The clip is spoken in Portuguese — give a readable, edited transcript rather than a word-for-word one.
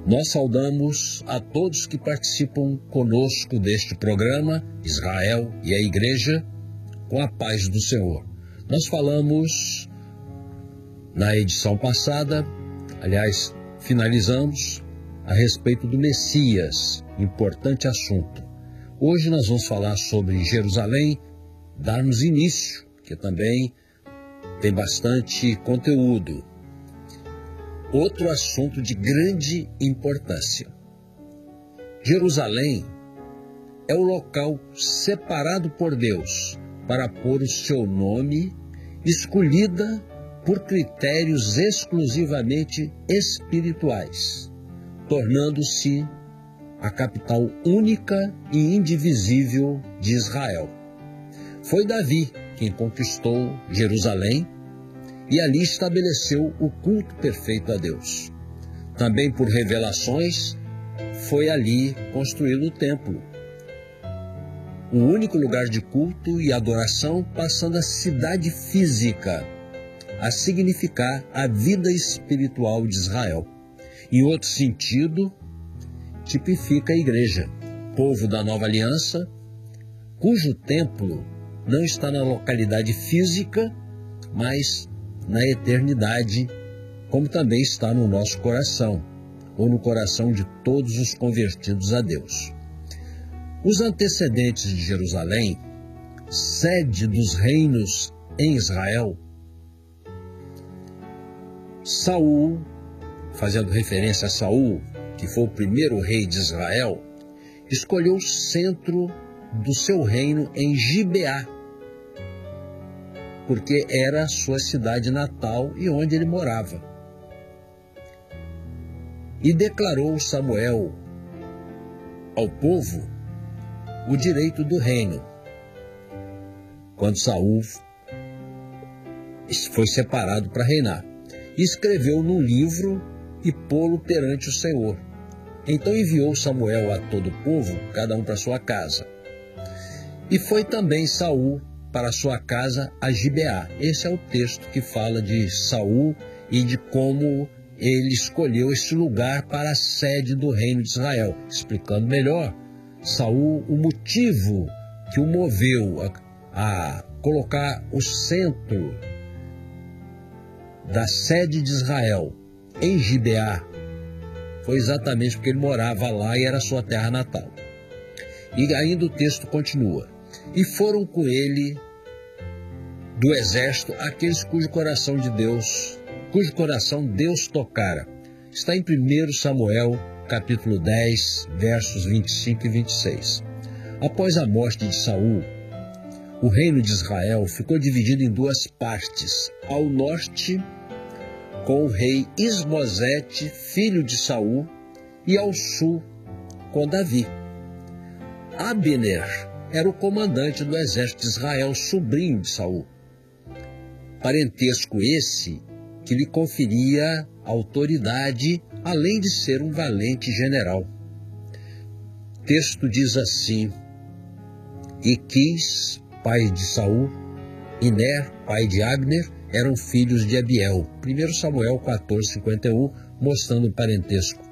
Nós saudamos a todos que participam conosco deste programa, Israel e a Igreja, com a paz do Senhor. Nós falamos na edição passada, aliás, finalizamos a respeito do Messias, importante assunto. Hoje nós vamos falar sobre Jerusalém, darmos início, que também tem bastante conteúdo. Outro assunto de grande importância. Jerusalém é o local separado por Deus para pôr o seu nome, escolhida por critérios exclusivamente espirituais, tornando-se a capital única e indivisível de Israel. Foi Davi quem conquistou Jerusalém e ali estabeleceu o culto perfeito a Deus. Também por revelações, foi ali construído o templo, o único lugar de culto e adoração, passando a cidade física a significar a vida espiritual de Israel. Em outro sentido, tipifica a igreja, povo da nova aliança, cujo templo não está na localidade física, mas na eternidade, como também está no nosso coração, ou no coração de todos os convertidos a Deus. Os antecedentes de Jerusalém, sede dos reinos em Israel, Saul, fazendo referência a Saul, que foi o primeiro rei de Israel, escolheu o centro do seu reino em Gibeá, porque era a sua cidade natal e onde ele morava. E declarou Samuel ao povo o direito do reino, quando Saul foi separado para reinar. E escreveu num livro e pô-lo perante o Senhor. Então enviou Samuel a todo o povo, cada um para sua casa. E foi também Saul para sua casa a Gibeá. Esse é o texto que fala de Saul e de como ele escolheu esse lugar para a sede do reino de Israel. Explicando melhor, Saul, o motivo que o moveu a colocar o centro da sede de Israel em Gibeá foi exatamente porque ele morava lá e era sua terra natal. E ainda o texto continua. E foram com ele do exército aqueles cujo coração Deus tocara. Está em 1 Samuel, capítulo 10, versos 25 e 26. Após a morte de Saul, o reino de Israel ficou dividido em duas partes. Ao norte, com o rei Isbosete, filho de Saul, e ao sul, com Davi. Abner era o comandante do exército de Israel, sobrinho de Saul. Parentesco esse que lhe conferia autoridade, além de ser um valente general. O texto diz assim: Iquis, pai de Saul, e Ner, pai de Abner, eram filhos de Abiel. 1 Samuel 14:51, mostrando o parentesco